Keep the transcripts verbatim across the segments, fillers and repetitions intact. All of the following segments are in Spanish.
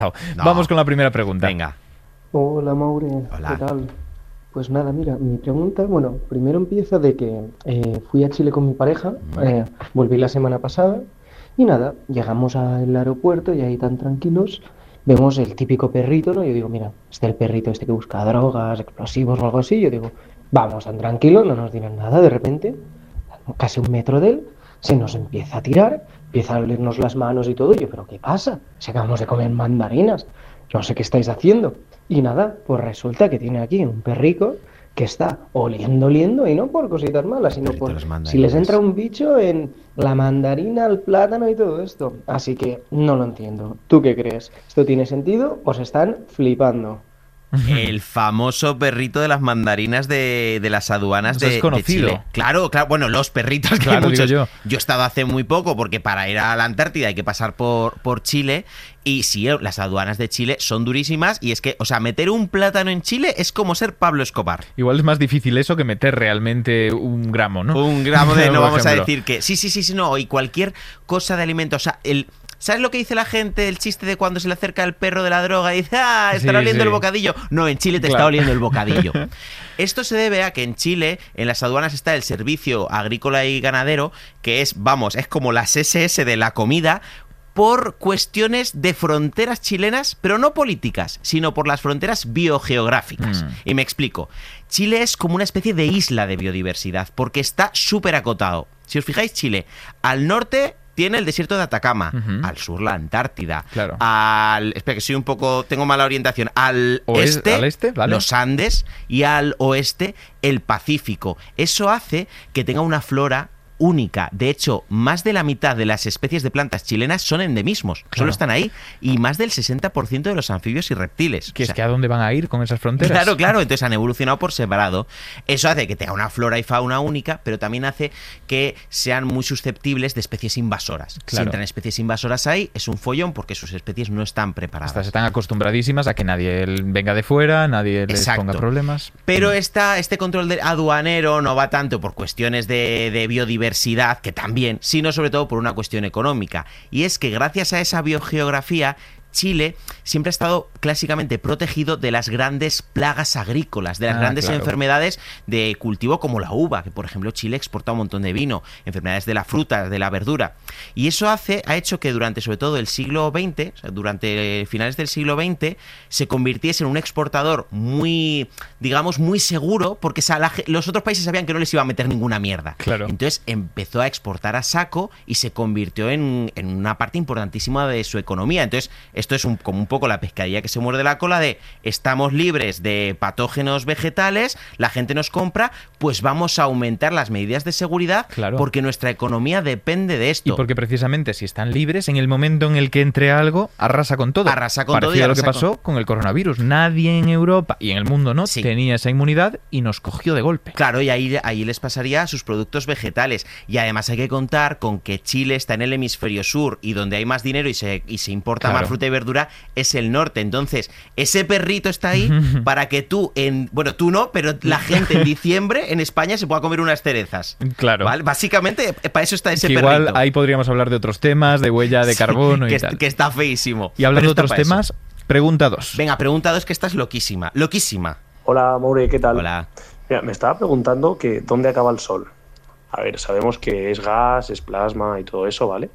No. Vamos con la primera pregunta. Venga. Hola, Maure. Hola. ¿Qué tal? Pues nada, mira, mi pregunta, bueno, primero empieza de que eh, fui a Chile con mi pareja, eh, volví la semana pasada y nada, llegamos al aeropuerto y ahí tan tranquilos vemos el típico perrito, ¿no? Yo digo, mira, este el perrito este que busca drogas, explosivos o algo así. Yo digo, vamos tan tranquilos, no nos dirán nada. De repente, casi un metro de él, se nos empieza a tirar, empieza a olernos las manos y todo. Y yo, ¿pero qué pasa? Si acabamos de comer mandarinas, no sé qué estáis haciendo. Y nada, pues resulta que tiene aquí un perrico que está oliendo, oliendo, y no por cositas malas, sino Perrito de por las mandarinas. si les entra un bicho en la mandarina, el plátano y todo esto. Así que no lo entiendo. ¿Tú qué crees? ¿Esto tiene sentido o se están flipando? El famoso perrito de las mandarinas de, de las aduanas Eso de, es conocido. de Chile. Claro, claro. Bueno, los perritos, que Claro, hay muchos. digo yo. Yo he estado hace muy poco, porque para ir a la Antártida hay que pasar por, por Chile. Y sí, las aduanas de Chile son durísimas. Y es que, o sea, meter un plátano en Chile es como ser Pablo Escobar. Igual es más difícil eso que meter realmente un gramo, ¿no? Un gramo de, no Por vamos a ejemplo. decir que... Sí, sí, sí, sí, no. Y cualquier cosa de alimento. O sea, el... ¿Sabes lo que dice la gente, el chiste de cuando se le acerca el perro de la droga y dice, ah, estará Sí, oliendo sí. el bocadillo? No, en Chile te Claro. está oliendo el bocadillo. Esto se debe a que en Chile, en las aduanas, está el Servicio Agrícola y Ganadero, que es, vamos, es como las ese ese de la comida, por cuestiones de fronteras chilenas, pero no políticas, sino por las fronteras biogeográficas. Mm. Y me explico. Chile es como una especie de isla de biodiversidad, porque está súper acotado. Si os fijáis, Chile, al norte tiene el desierto de Atacama, Ujú. al sur la Antártida, Claro. al... Espera, que soy un poco... tengo mala orientación. Al Oes- este, al este, vale. los Andes, y al oeste, el Pacífico. Eso hace que tenga una flora única. De hecho, más de la mitad de las especies de plantas chilenas son endemismos. Claro. Solo están ahí. Y más del sesenta por ciento de los anfibios y reptiles. Que O es sea, que ¿a dónde van a ir con esas fronteras? Claro, claro, entonces han evolucionado por separado. Eso hace que tenga una flora y fauna única, pero también hace que sean muy susceptibles de especies invasoras. Si Claro. entran especies invasoras ahí, es un follón porque sus especies no están preparadas. Estas están acostumbradísimas a que nadie venga de fuera, nadie les Exacto. ponga problemas. Pero esta, este control de aduanero no va tanto por cuestiones de, de biodiversidad, que también, sino sobre todo por una cuestión económica. Y es que gracias a esa biogeografía, Chile siempre ha estado clásicamente protegido de las grandes plagas agrícolas, de las Ah, grandes claro. enfermedades de cultivo como la uva, que por ejemplo Chile exporta un montón de vino, enfermedades de la fruta, de la verdura. Y eso hace, ha hecho que durante sobre todo el siglo veinte, o sea, durante finales del siglo veinte, se convirtiese en un exportador muy, digamos, muy seguro, porque sa- la ge- los otros países sabían que no les iba a meter ninguna mierda. Claro. Entonces empezó a exportar a saco y se convirtió en, en una parte importantísima de su economía. Entonces, esto es un, como un poco la pescadilla que se muerde la cola de estamos libres de patógenos vegetales, la gente nos compra, pues vamos a aumentar las medidas de seguridad Claro. porque nuestra economía depende de esto. Y porque precisamente si están libres, en el momento en el que entre algo, arrasa con todo. Arrasa con todo Parecido y a lo que arrasa pasó con... el coronavirus. Nadie en Europa y en el mundo no Sí. tenía esa inmunidad y nos cogió de golpe. Claro, y ahí, ahí les pasaría a sus productos vegetales. Y además hay que contar con que Chile está en el hemisferio sur y donde hay más dinero y se, y se importa Claro. más fruta y verdura es el norte. Entonces, ese perrito está ahí para que tú, en bueno, tú no, pero la gente en diciembre en España se pueda comer unas cerezas. Claro. ¿Vale? Básicamente, eh, para eso está ese Que perrito. igual ahí podríamos hablar de otros temas, de huella de Sí, carbono que, y es- tal. que está feísimo. Y hablando de Pero está otros para eso. temas, pregunta dos. Venga, pregunta dos, que esta es loquísima. Loquísima. Hola, Maure, ¿qué tal? Hola. Mira, me estaba preguntando que dónde acaba el Sol. A ver, sabemos que es gas, es plasma y todo eso, ¿vale?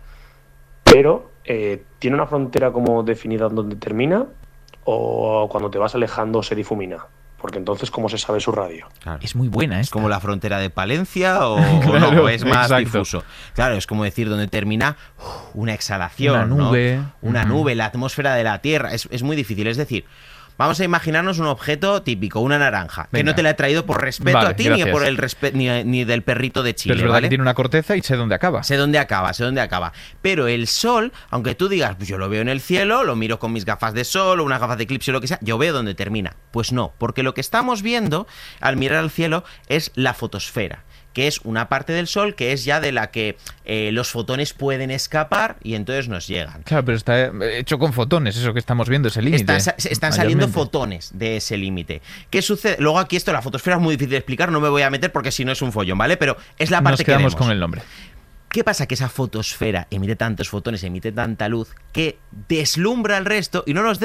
Pero, eh, ¿tiene una frontera como definida donde termina? ¿O cuando te vas alejando se difumina? Porque entonces, ¿cómo se sabe su radio? Claro. Es muy buena, ¿eh? ¿Es como la frontera de Palencia o, o Claro, no? ¿O es más exacto. difuso? Claro, es como decir donde termina uf, una exhalación, Una ¿no? nube. Una Ujú. nube, la atmósfera de la Tierra. Es, es muy difícil. Es decir, vamos a imaginarnos un objeto típico, una naranja, que Venga. no te la he traído por respeto Vale, a ti gracias. ni por el respe- ni, ni del perrito de Chile, Pero es verdad ¿vale? que tiene una corteza y sé dónde acaba. Sé dónde acaba, sé dónde acaba. Pero el sol, aunque tú digas, pues yo lo veo en el cielo, lo miro con mis gafas de sol o unas gafas de eclipse o lo que sea, yo veo dónde termina. Pues no, porque lo que estamos viendo al mirar al cielo es la fotosfera, que es una parte del sol que es ya de la que eh, los fotones pueden escapar y entonces nos llegan. Claro, pero está hecho con fotones, eso que estamos viendo, ese límite. Están, sa- están saliendo mayormente. fotones de ese límite. ¿Qué sucede? Luego aquí esto, la fotosfera es muy difícil de explicar, no me voy a meter porque si no es un follón, ¿vale? Pero es la parte Nos quedamos que vemos. con el nombre. ¿Qué pasa? Que esa fotosfera emite tantos fotones, emite tanta luz, que deslumbra al resto y no nos